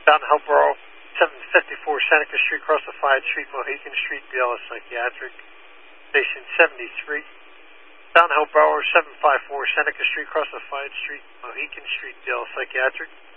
Down Hillsborough, 754 Seneca Street, across the Fayette Street, Mohican Street, BLS Psychiatric. Station 73. Down Hillsborough, 754 Seneca Street, across the Fayette Street, Mohican Street, BLS Psychiatric.